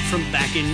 from back in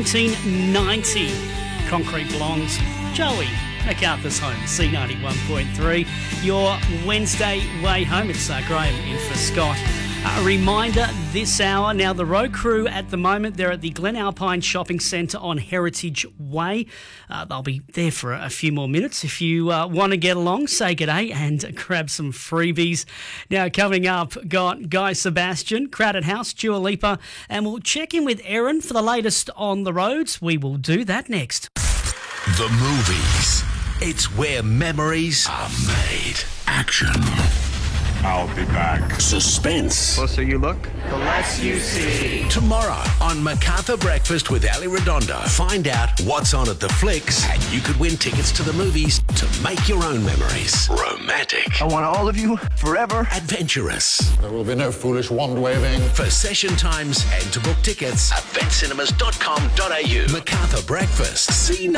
1990. Concrete Blondes, Joey, MacArthur's Home, C91.3. Your Wednesday way home. It's Graham in for Scott. A reminder this hour, now the road crew at the moment, they're at the Glen Alpine Shopping Centre on Heritage Way. They'll be there for a few more minutes. If you want to get along, say g'day and grab some freebies. Now coming up, got Guy Sebastian, Crowded House, Dua Lipa, and we'll check in with Erin for the latest on the roads. We will do that next. The movies. It's where memories are made. Action. I'll be back. Suspense. The closer you look, the less you see. Tomorrow on MacArthur Breakfast with Ali Redondo. Find out what's on at the flicks and you could win tickets to the movies to make your own memories. Romantic. I want all of you forever. Adventurous. There will be no foolish wand-waving. For session times and to book tickets, eventcinemas.com.au. MacArthur Breakfast,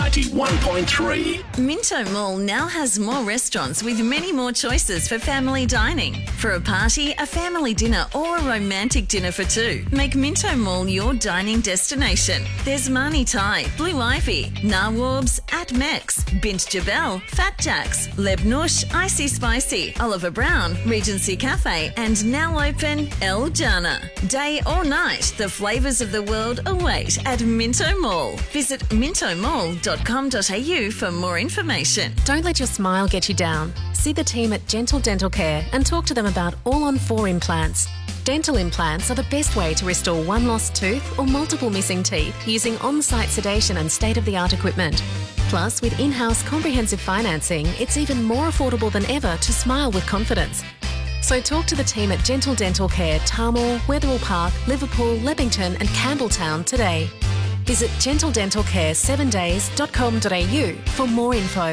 C91.3. Minto Mall now has more restaurants with many more choices for family dining. For a party, a family dinner or a romantic dinner for two, make Minto Mall your dining destination. There's Mani Thai, Blue Ivy, Nawabs, At Mex, Bint Jabel, Fat Jacks, Leb Nush, Icy Spicy, Oliver Brown, Regency Cafe and now open El Jana. Day or night, the flavours of the world await at Minto Mall. Visit mintomall.com.au for more information. Don't let your smile get you down. See the team at Gentle Dental Care and talk to them about all-on-4 implants. Dental implants are the best way to restore one lost tooth or multiple missing teeth using on-site sedation and state-of-the-art equipment. Plus, with in-house comprehensive financing, it's even more affordable than ever to smile with confidence. So talk to the team at Gentle Dental Care, Tarmore, Wetherill Park, Liverpool, Leppington and Campbelltown today. Visit gentledentalcare7days.com.au for more info.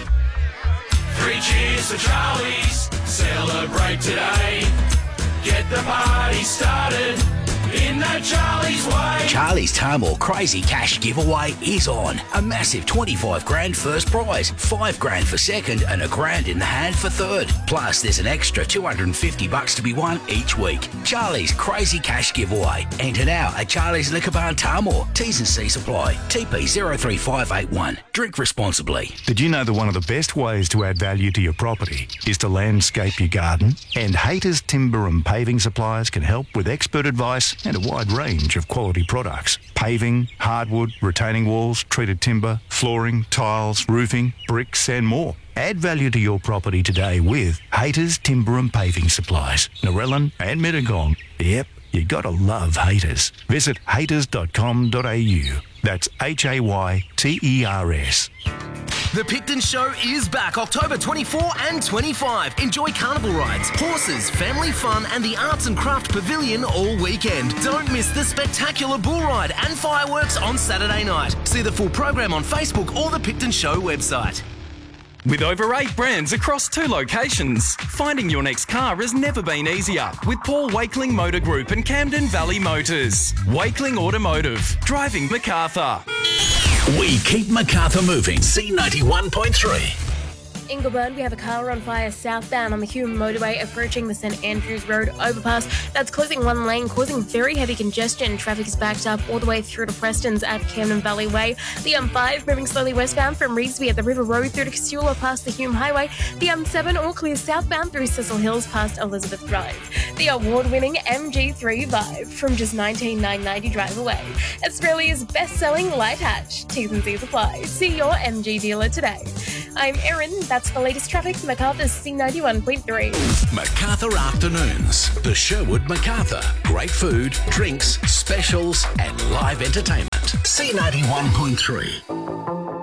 3 cheers for Charlie's, celebrate today. Get the party started in that Charlie's way. Charlie's Tarmore Crazy Cash giveaway is on. A massive 25 grand first prize, 5 grand for second and a grand in the hand for third. Plus there's an extra $250 to be won each week. Charlie's Crazy Cash giveaway. Enter now at Charlie's Liquor Barn Tarmore. T's and C's apply. TP 03581. Drink responsibly. Did you know that one of the best ways to add value to your property is to landscape your garden? And Haters Timber and Paving Suppliers can help with expert advice and a wide range of quality products. Paving, hardwood, retaining walls, treated timber, flooring, tiles, roofing, bricks and more. Add value to your property today with Haters Timber and Paving Supplies, Narellan and Mittagong. Yep, you gotta love Haters. Visit haters.com.au. That's HAYTERS. The Picton Show is back October 24 and 25. Enjoy carnival rides, horses, family fun and the Arts and Craft Pavilion all weekend. Don't miss the spectacular bull ride and fireworks on Saturday night. See the full program on Facebook or the Picton Show website. With over 8 brands across 2 locations, finding your next car has never been easier with Paul Wakeling Motor Group and Camden Valley Motors. Wakeling Automotive, driving MacArthur. We keep MacArthur moving. C91.3. Ingleburn, we have a car on fire southbound on the Hume motorway approaching the St Andrews Road overpass. That's closing one lane, causing very heavy congestion. Traffic is backed up all the way through to Preston's at Camden Valley Way. The M5 moving slowly westbound from Reevesby at the River Road through to Casula past the Hume Highway. The M7 all clear southbound through Cecil Hills past Elizabeth Drive. The award-winning MG3 Vibe from just $19,990 drive away. Australia's best-selling light hatch. T's and C's apply. See your MG dealer today. I'm Erin. That's the latest traffic for MacArthur's C91.3. MacArthur Afternoons. The Sherwood MacArthur. Great food, drinks, specials and live entertainment. C91.3.